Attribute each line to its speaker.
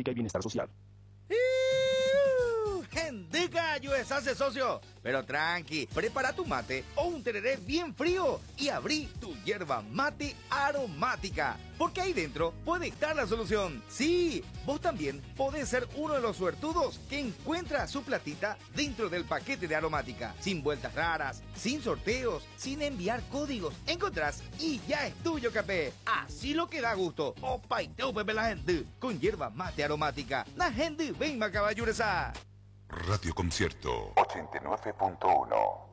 Speaker 1: Económica y Bienestar Social.
Speaker 2: Gendica, hace socio. Pero tranqui, prepara tu mate o un tereré bien frío y abrí tu yerba mate aromática. Porque ahí dentro puede estar la solución. Sí, vos también podés ser uno de los suertudos que encuentra su platita dentro del paquete de aromática. Sin vueltas raras, sin sorteos, sin enviar códigos. Encontrás y ya es tuyo, capé. Así lo que da gusto. Opa y teo, pepe la gente. Con yerba mate aromática. La gente ven, caballuresa.
Speaker 3: Radio Concierto 89.1